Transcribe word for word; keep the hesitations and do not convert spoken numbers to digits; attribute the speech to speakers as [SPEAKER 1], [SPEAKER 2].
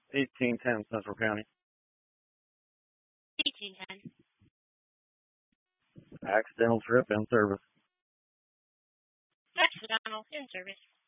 [SPEAKER 1] eighteen ten Central County.
[SPEAKER 2] eighteen ten.
[SPEAKER 1] Accidental trip in service.
[SPEAKER 2] Accidental in service.